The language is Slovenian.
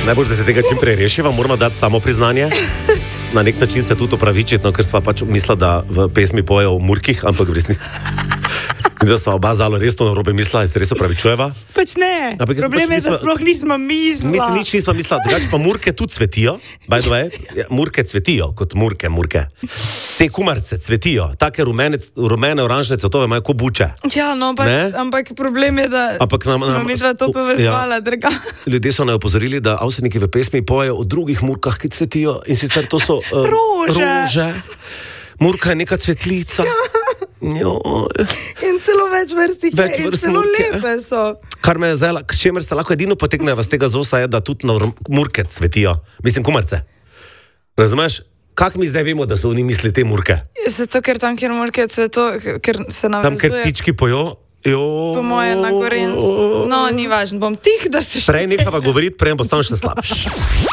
Najbolj, da se tega čim prej rešiva, moramo dati samo priznanje. Na nek način se tudi opravičiti, no, ker sva pač mislila, da v pesmi pojejo o murkih, ampak v resnici. Da sva oba zalo res to narobe mislila in se res opravičujeva. Pač ne, problem je, da sploh nismo mislila. Mislim, nič nismo mislila, drugače pa murke tudi cvetijo, by the way, murke cvetijo, kot murke. Te kumarce cvetijo, take rumene, oranžne cvetove imajo kot buče. Ja, no, pač, ampak problem je, da smo midva to povezvala, drga. Ljudje so naj opozorili, da avseniki v pesmi pojejo o drugih murkah, ki cvetijo, in sicer to so rože. Murka je neka cvetlica. In celo več vrstih je, in celo lepe so. Kar me je zdaj, s čemer se lahko edino potegne z tega zosa, je, da tudi na murke cvetijo. Mislim, kumarce. Razumeš? Kak mi zdaj vemo, da so oni misli te murke? Zato, ker tam, kjer murke cveto, ker se navezuje. Tam, kjer ptički pojo. Po moje na Gorencu. No, ni važno, bom tih, da se še... Prej nehava govoriti, prej bo sam še slabš.